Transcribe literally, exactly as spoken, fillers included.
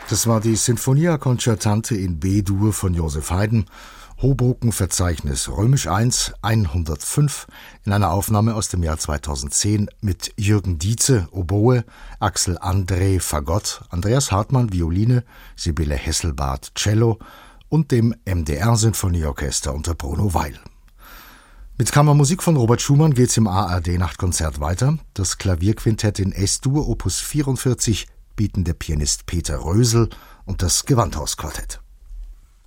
Das war die Sinfonia Concertante in B-Dur von Joseph Haydn, Hoboken-Verzeichnis Römisch eins, hundertfünf, in einer Aufnahme aus dem Jahr zweitausendzehn mit Jürgen Dietze, Oboe, Axel André, Fagott, Andreas Hartmann, Violine, Sibylle Hesselbarth, Cello und dem M D R-Sinfonieorchester unter Bruno Weil. Mit Kammermusik von Robert Schumann geht's im A R D-Nachtkonzert weiter. Das Klavierquintett in S-Dur, Opus vierundvierzig, bieten der Pianist Peter Rösel und das Gewandhausquartett.